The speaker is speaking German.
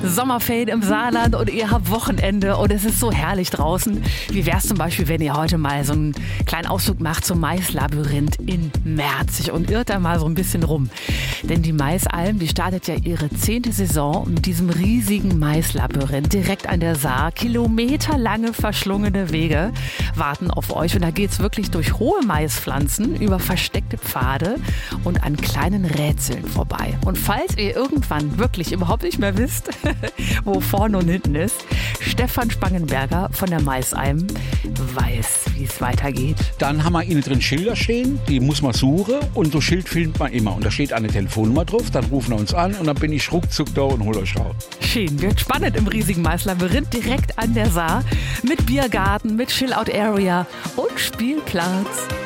Sommerferien im Saarland und ihr habt Wochenende und es ist so herrlich draußen. Wie wär's zum Beispiel, wenn ihr heute mal so einen kleinen Ausflug macht zum Maislabyrinth in Merzig und irrt da mal so ein bisschen rum. Denn die Maisalm, die startet ja ihre 10. Saison mit diesem riesigen Maislabyrinth direkt an der Saar. Kilometerlange verschlungene Wege warten auf euch und da geht's wirklich durch hohe Maispflanzen, über versteckte Pfade und an kleinen Rätseln vorbei. Und falls ihr irgendwann wirklich überhaupt nicht mehr wisst, wo vorne und hinten ist, Stefan Spangenberger von der Maisalm weiß, wie es weitergeht. Dann haben wir innen drin Schilder stehen, die muss man suchen und so Schild findet man immer. Und da steht eine Telefonnummer drauf, dann rufen wir uns an und dann bin ich ruckzuck da und hol euch raus. Schön, wird spannend im riesigen Maislabyrinth direkt an der Saar mit Biergarten, mit Chill-Out-Area und Spielplatz.